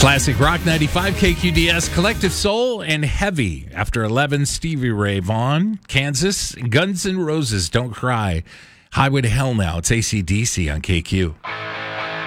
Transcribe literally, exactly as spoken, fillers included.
Classic Rock ninety-five K Q D S, Collective Soul, and Heavy. After eleven, Stevie Ray Vaughan, Kansas, Guns N' Roses, Don't Cry. Highway to Hell now. It's A C D C on K Q.